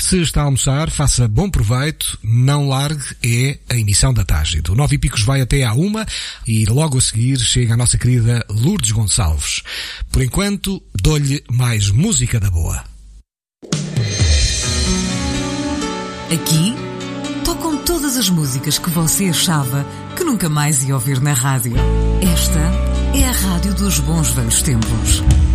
Se está a almoçar, faça bom proveito, não largue, é a emissão da tarde. Do 9 e picos vai até à 1 e logo a seguir chega a nossa querida Lourdes Gonçalves. Por enquanto, dou-lhe mais música da boa. Aqui tocam todas as músicas que você achava que nunca mais ia ouvir na rádio. Esta é a rádio dos bons velhos tempos.